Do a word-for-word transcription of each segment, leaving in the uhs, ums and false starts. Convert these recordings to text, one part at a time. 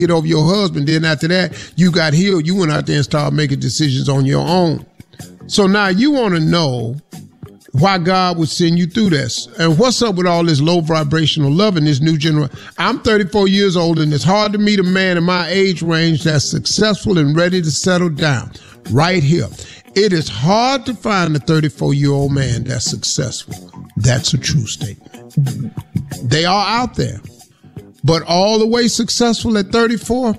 get over your husband. Then after that, you got healed. You went out there and started making decisions on your own. So now you want to know why God would send you through this. And what's up with all this low vibrational love in this new generation? I'm thirty-four years old, and it's hard to meet a man in my age range that's successful and ready to settle down. Right here. It is hard to find a thirty-four-year-old man that's successful. That's a true statement. They are out there. But all the way successful at thirty-four?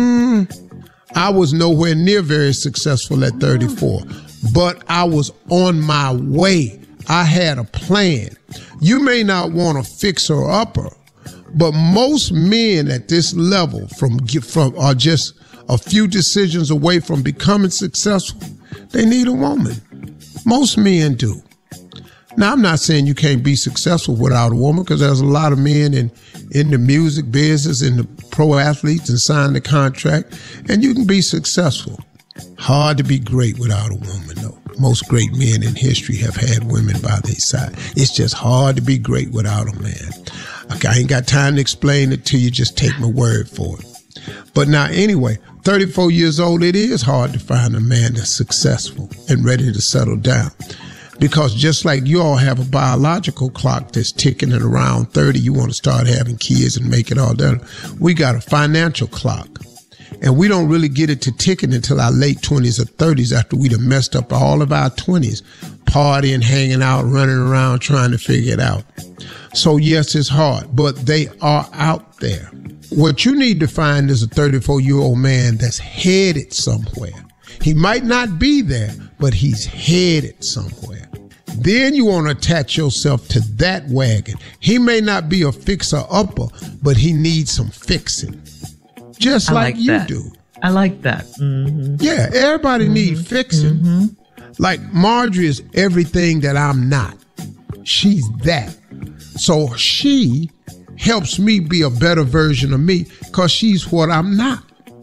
Mm, I was nowhere near very successful at thirty-four. But I was on my way. I had a plan. You may not want a fixer-upper, but most men at this level from, from are just a few decisions away from becoming successful. They need a woman. Most men do. Now, I'm not saying you can't be successful without a woman, because there's a lot of men in, in the music business, in the pro athletes, and sign the contract, and you can be successful. Hard to be great without a woman, though. Most great men in history have had women by their side. It's just hard to be great without a man. Okay, I ain't got time to explain it to you. Just take my word for it. But now, anyway, thirty-four years old, it is hard to find a man that's successful and ready to settle down. Because just like you all have a biological clock that's ticking at around thirty, you want to start having kids and make it all done. We got a financial clock. And we don't really get it to ticking until our late twenties or thirties, after we'd have messed up all of our twenties, partying, hanging out, running around, trying to figure it out. So yes, it's hard, but they are out there. What you need to find is a thirty-four-year-old man that's headed somewhere. He might not be there, but he's headed somewhere. Then you want to attach yourself to that wagon. He may not be a fixer-upper, but he needs some fixing. Just like, like you that. do. I like that. Mm-hmm. Yeah, everybody mm-hmm. needs fixing. Mm-hmm. Like Marjorie is everything that I'm not. She's that. So she helps me be a better version of me, because she's what I'm not.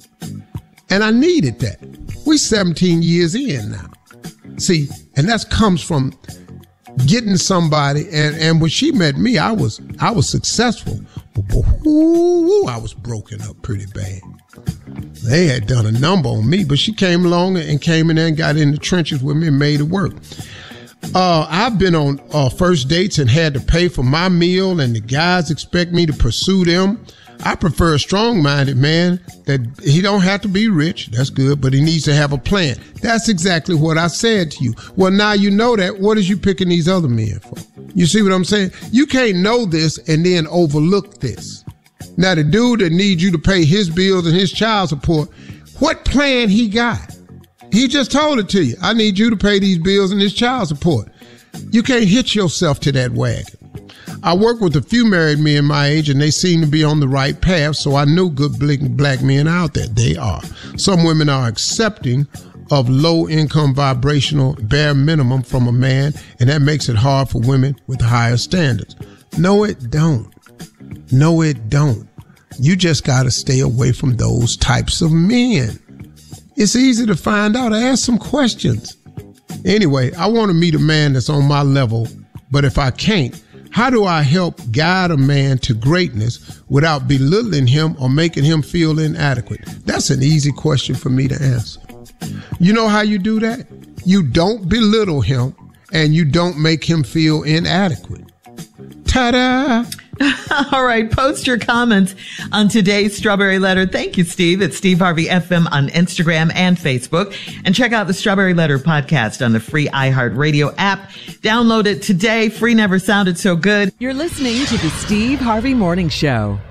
And I needed that. We're seventeen years in now. See, and that comes from getting somebody, and, and when she met me, I was I was successful. Ooh, I was broken up pretty bad. They had done a number on me, but she came along and came in there and got in the trenches with me and made it work. Uh, I've been on uh, first dates and had to pay for my meal, and the guys expect me to pursue them. I prefer a strong-minded man that he don't have to be rich. That's good, but he needs to have a plan. That's exactly what I said to you. Well, now you know that. What is you picking these other men for? You see what I'm saying? You can't know this and then overlook this. Now, the dude that needs you to pay his bills and his child support, what plan he got? He just told it to you. I need you to pay these bills and this child support. You can't hitch yourself to that wagon. I work with a few married men my age, and they seem to be on the right path, so I know good black men out there. They are. Some women are accepting of low-income vibrational bare minimum from a man, and that makes it hard for women with higher standards. No, it don't. No, it don't. You just got to stay away from those types of men. It's easy to find out. Ask some questions. Anyway, I want to meet a man that's on my level, but if I can't, how do I help guide a man to greatness without belittling him or making him feel inadequate? That's an easy question for me to answer. You know how you do that? You don't belittle him and you don't make him feel inadequate. Ta-da! All right, post your comments on today's Strawberry Letter. Thank you, Steve. It's Steve Harvey F M on Instagram and Facebook. And check out the Strawberry Letter podcast on the free iHeartRadio app. Download it today. Free never sounded so good. You're listening to the Steve Harvey Morning Show.